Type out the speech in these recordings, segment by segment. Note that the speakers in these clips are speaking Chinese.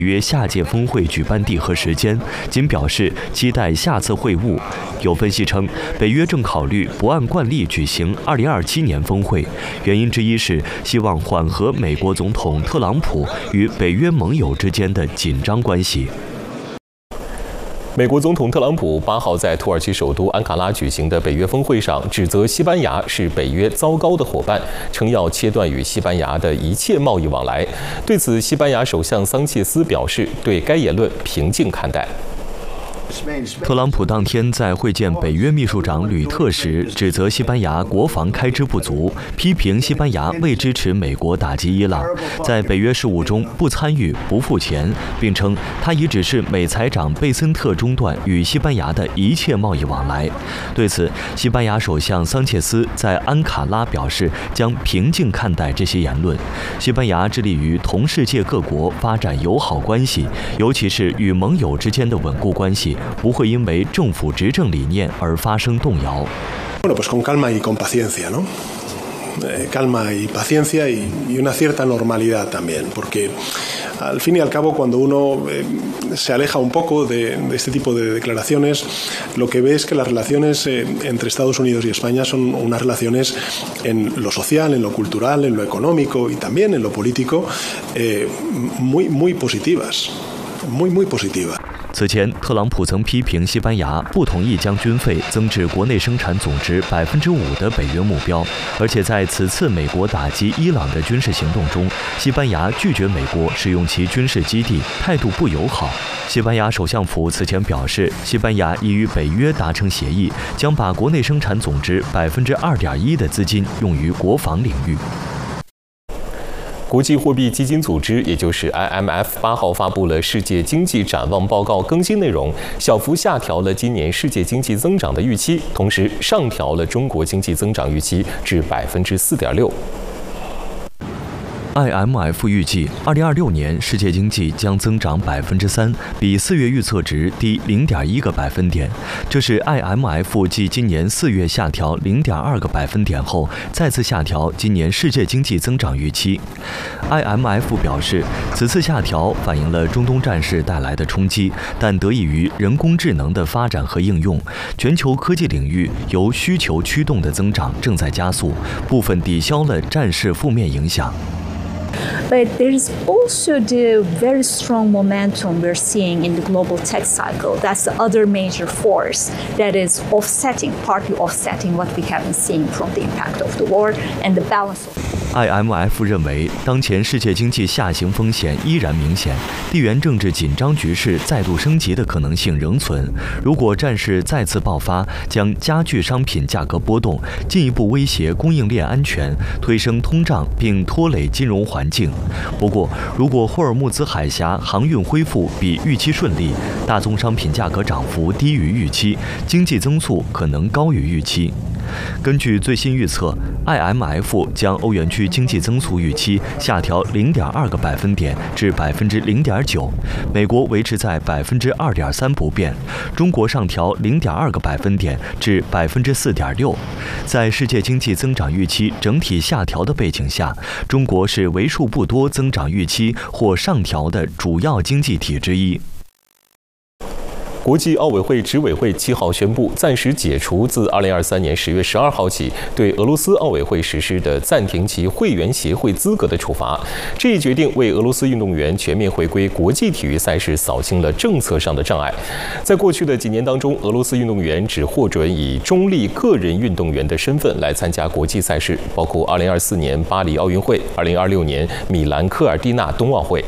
约下届峰会举办地和时间，仅表示期待下次会晤。有分析称，北约正考虑不按惯例举行2027年峰会，原因之一是希望缓和美国总统特朗普与北约盟友之间的紧张关系。 美国总统特朗普8号在土耳其首都安卡拉举行的北约峰会上，指责西班牙是北约糟糕的伙伴，称要切断与西班牙的一切贸易往来。对此，西班牙首相桑切斯表示对该言论平静看待。 特朗普当天在会见北约秘书长吕特时，指责西班牙国防开支不足，批评西班牙未支持美国打击伊朗，在北约事务中不参与、不付钱，并称他已指示美财长贝森特中断与西班牙的一切贸易往来。对此，西班牙首相桑切斯在安卡拉表示将平静看待这些言论。西班牙致力于同世界各国发展友好关系，尤其是与盟友之间的稳固关系。不会因为政府执政理念而发生动摇。 Bueno, pues con calma y con paciencia, ¿no? Calma y paciencia y una cierta normalidad también, porque al fin y al cabo cuando uno se aleja un poco de este tipo de declaraciones, lo que ve es que las relaciones entre Estados Unidos y España son unas relaciones en lo social, en lo cultural, en lo económico y también en lo político muy positivas, muy positivas。 此前，特朗普曾批评西班牙不同意将军费增至国内生产总值5%的北约目标，而且在此次美国打击伊朗的军事行动中，西班牙拒绝美国使用其军事基地，态度不友好。西班牙首相府此前表示，西班牙已与北约达成协议，将把国内生产总值2.1%的资金用于国防领域。 国际货币基金组织，也就是 IMF 8号发布了世界经济展望报告更新内容，小幅下调了今年世界经济增长的预期，同时上调了中国经济增长预期至4.6%。 IMF 预计，2026年世界经济将增长3%，比4月预测值低0.1个百分点。这是 IMF 继今年4月下调0.2个百分点后，再次下调今年世界经济增长预期。IMF 表示，此次下调反映了中东战事带来的冲击，但得益于人工智能的发展和应用，全球科技领域由需求驱动的增长正在加速，部分抵消了战事负面影响。 But there's also the very strong momentum we're seeing in the global tech cycle. That's the other major force that is partly offsetting what we have been seeing from the impact of the war and the balance of IMF 认为，当前世界经济下行风险依然明显，地缘政治紧张局势再度升级的可能性仍存。如果战事再次爆发，将加剧商品价格波动，进一步威胁供应链安全，推升通胀，并拖累金融环境。不过，如果霍尔木兹海峡航运恢复比预期顺利，大宗商品价格涨幅低于预期，经济增速可能高于预期。根据最新预测 ，IMF 将欧元区经济增速预期下调0.2个百分点至0.9%，美国维持在2.3%不变，中国上调0.2个百分点至4.6%。在世界经济增长预期整体下调的背景下，中国是为数不多增长预期或上调的主要经济体之一。 国际奥委会执委会7号宣布，暂时解除自2023年10月12号起对俄罗斯奥委会实施的暂停其会员协会资格的处罚。这一决定为俄罗斯运动员全面回归国际体育赛事扫清了政策上的障碍。在过去的几年当中，俄罗斯运动员只获准以中立个人运动员的身份来参加国际赛事，包括2024年巴黎奥运会、2026年米兰科尔蒂纳冬奥会。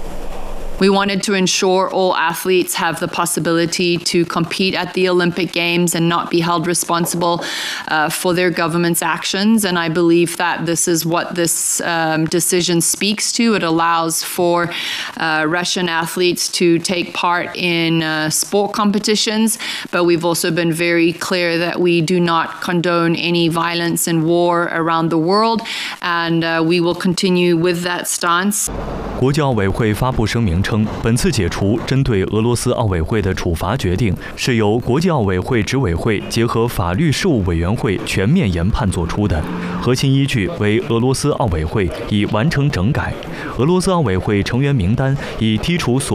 We wanted to ensure all athletes have the possibility to compete at the Olympic Games and not be held responsible for their government's actions. And I believe that this is what this decision speaks to. It allows for Russian athletes to take part in sport competitions, but we've also been very clear that we do not condone any violence and war around the world, and we will continue with that stance. 国际奥委会发布声明称，本次解除针对俄罗斯奥委会的处罚决定是由国际奥委会执委会结合法律事务委员会全面研判作出的，核心依据为俄罗斯奥委会已完成整改，俄罗斯奥委会成员名单已剔除所